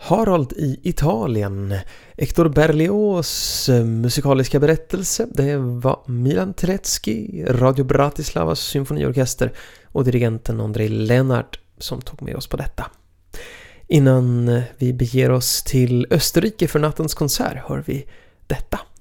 Harald i Italien, Hector Berlioz musikaliska berättelse, det var Milan Terecki, Radio Bratislavas symfoniorkester och dirigenten Andrei Lennart som tog med oss på detta. Innan vi beger oss till Österrike för nattens konsert hör vi detta.